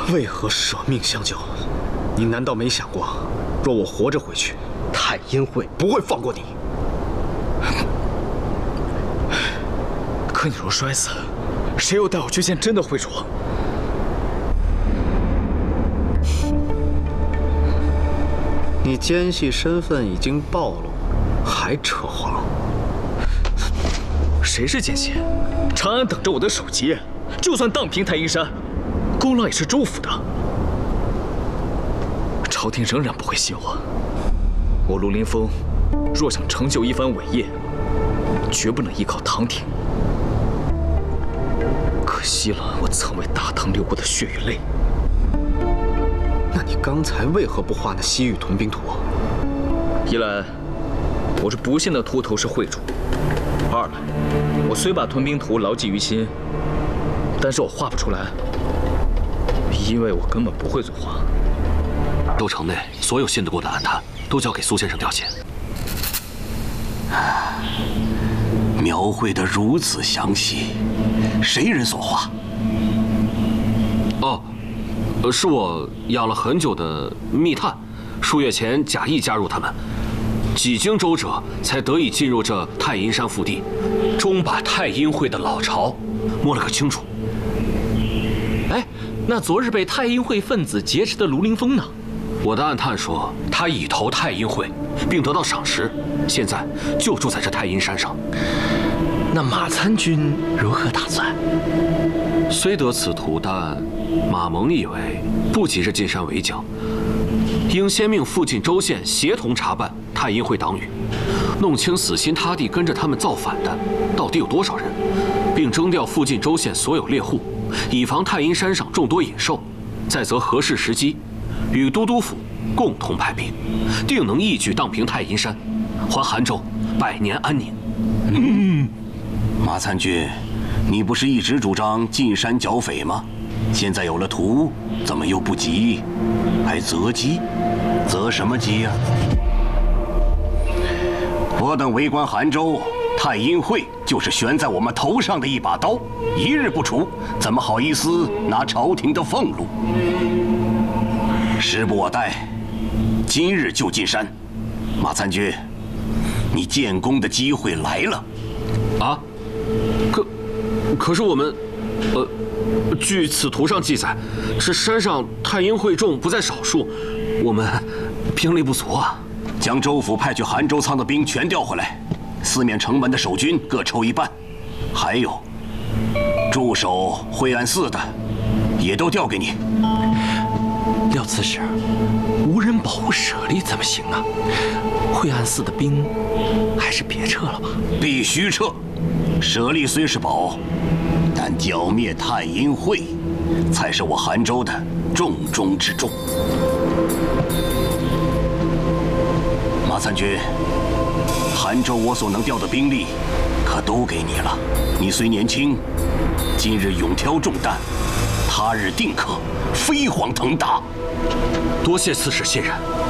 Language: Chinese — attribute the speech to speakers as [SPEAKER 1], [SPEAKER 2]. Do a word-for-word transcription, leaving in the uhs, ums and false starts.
[SPEAKER 1] 为何舍命相救？你难道没想过，若我活着回去，太阴会不会放过你？
[SPEAKER 2] 可你若摔死，谁又带我去见真的会主？
[SPEAKER 1] 你奸细身份已经暴露，还扯谎？
[SPEAKER 2] 谁是奸细？长安等着我的首级，就算荡平太阴山，功劳也是州府的。朝廷仍然不会信我。我陆林峰若想成就一番伟业，绝不能依靠唐廷。可惜了我曾为大唐流过的血与泪。
[SPEAKER 1] 那你刚才为何不画那西域屯兵图？
[SPEAKER 2] 一来，我是不信那秃头是会主；二来，我虽把屯兵图牢记于心，但是我画不出来，因为我根本不会作画。
[SPEAKER 3] 都城内所有信得过的暗探，都交给苏先生调遣。
[SPEAKER 4] 描绘得如此详细，谁人所画？
[SPEAKER 3] 哦，呃，是我养了很久的密探，数月前假意加入他们，几经周折，才得以进入这太阴山腹地，终把太阴会的老巢摸了个清楚。
[SPEAKER 5] 哎，那昨日被太阴会分子劫持的卢凌风呢？
[SPEAKER 3] 我的暗探说，他已投太阴会，并得到赏识，现在就住在这太阴山上。
[SPEAKER 5] 那马参军如何打算？
[SPEAKER 3] 虽得此图，但马蒙以为不急着进山围剿，应先命附近州县协同查办太阴会党羽，弄清死心塌地跟着他们造反的到底有多少人，并征调附近州县所有猎户，以防太阴山上众多野兽。再择合适时机，与都督府共同派兵，定能一举荡平太阴山，还韩州百年安宁。
[SPEAKER 4] 嗯，马参军，你不是一直主张进山剿匪吗？现在有了图，怎么又不急，还择机？择什么机呀？我等围观韩州，太阴会就是悬在我们头上的一把刀，一日不除，怎么好意思拿朝廷的俸禄？时不我待，今日就进山。马参军，你建功的机会来了。
[SPEAKER 3] 啊？可，可是我们，呃，据此图上记载，这山上太阴会众不在少数，我们兵力不足啊。
[SPEAKER 4] 将州府派去韩州仓的兵全调回来，四面城门的守军各抽一半，还有驻守惠安寺的，也都调给你。
[SPEAKER 5] 廖刺史，无人保护舍利怎么行啊？惠安寺的兵还是别撤了吧。
[SPEAKER 4] 必须撤。舍利虽是宝，但剿灭太阴会，才是我韩州的重中之重。马参军，韩州我所能调的兵力，可都给你了。你虽年轻，今日勇挑重担，他日定可飞黄腾达。
[SPEAKER 3] 多谢刺史信任。